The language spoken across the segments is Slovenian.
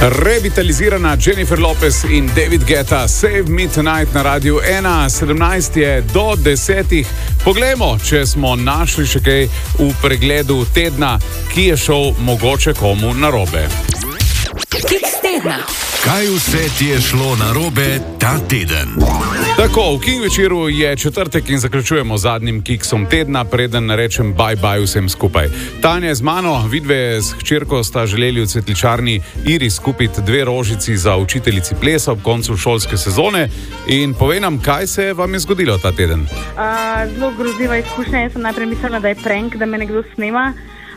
Revitalizirana Jennifer Lopez in David Guetta, Save Me Tonight na Radiu 1, 17 je do 10. Poglejmo, če smo našli še kaj v pregledu tedna, ki je šel mogoče komu narobe. Kiks tedna. Kaj vse ti je šlo narobe ta teden? Tako, v King večeru je četrtek in zaključujemo zadnjim kiksom tedna, preden rečem bye vsem skupaj. Tanja je z mano, vidve s hčerko sta želeli v cvetličarni Iris kupiti 2 rožici za učiteljici plesa ob koncu šolske sezone in povej nam, kaj se vam je zgodilo ta teden. Zelo grozljiva izkušnja. Jaz sem najprej mislila, da je prank, da me nekdo snema.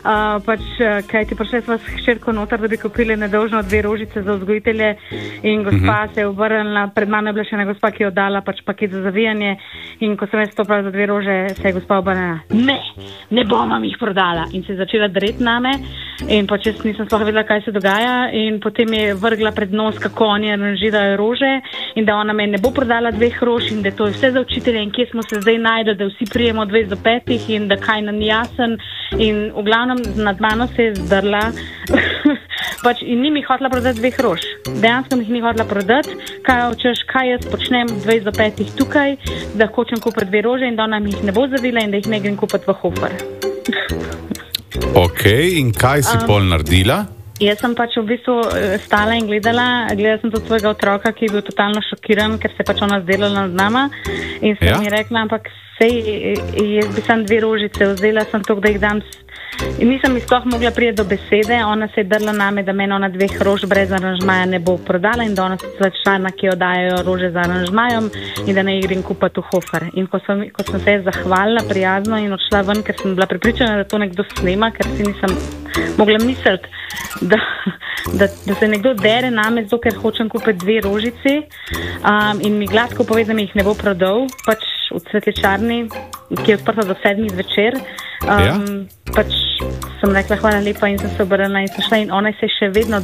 Kaj ti prišli sva s hčerko noter, da bi kupili nedolžno 2 rožice za vzgojitelje in gospa se je obrnila, pred mano je bila še ena gospa, ki je oddala paket za zavijanje in ko sem jaz stopila za 2 rože, se je gospa obrnila. Ne bom vam jih prodala in se je začela dreti name in jaz nisem sploh vedela, kaj se dogaja in potem je vrgla pred nos, kako oni aranžirajo rože in da ona me ne bo prodala 2 rož in da to je vse za učitelje in kje smo se zdaj najdli, da vsi prijemo 2 do 5 in da kaj nam ni jasen in v glavnem nad mano se je zdrla in ni mi hotela prodati 2 rož. Dejansko mi jih ni hotela prodati, kaj jaz počnem 2 do 5 tukaj, da hočem kupiti 2 rože in da ona mi jih ne bo zavila in da jih ne grem kupiti v Hofer. Ok, in kaj si pol naredila? Jaz sem v bistvu stala in gledala sem tudi svojega otroka, ki je bil totalno šokiran, ker se je ona zdelala nad nama in sem mi rekla, ampak sej, jaz bi sam 2 rožice vzela, sem to, da jih dam. Nisem mi sploh mogla priti do besede, ona se je drla name, da meni ona 2 rož brez aranžmaja ne bo prodala in da ona se člana, ki oddajajo rože z aranžmajem in da ne grem kupiti v Hofer. In ko sem se zahvalila prijazno in odšla ven, ker sem bila prepričana, da to nekdo snema, ker si nisem mogla misliti, da se nekdo dere name, zato ker hočem kupiti 2 rožici in mi gladko pove, da mi jih ne bo prodal, v cvetličarni, ki je odprta do 7 zvečer. Sem rekla hvala lepa in sem se obrnila in sem šla in ona se je še vedno